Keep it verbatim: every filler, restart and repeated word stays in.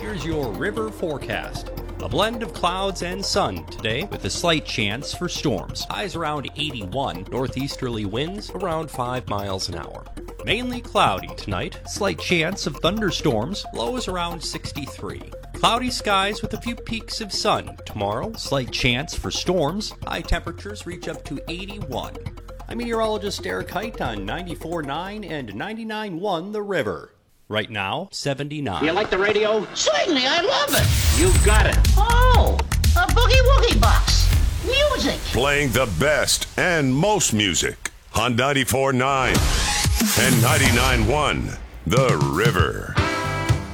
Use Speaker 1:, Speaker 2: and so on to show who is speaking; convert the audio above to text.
Speaker 1: here's your river forecast. A blend of clouds and sun today with a slight chance for storms. Highs around eighty-one, northeasterly winds around five miles an hour. Mainly cloudy tonight, slight chance of thunderstorms, lows around sixty-three. Cloudy skies with a few peaks of sun. Tomorrow, slight chance for storms, high temperatures reach up to eighty-one. I'm meteorologist Eric Height on ninety-four point nine and ninety-nine point one The River. Right now, seventy-nine.
Speaker 2: Do you like the radio?
Speaker 3: Certainly, I love it.
Speaker 2: You got it.
Speaker 3: Oh, a boogie woogie box. Music.
Speaker 4: Playing the best and most music on ninety-four point nine and ninety-nine point one The River.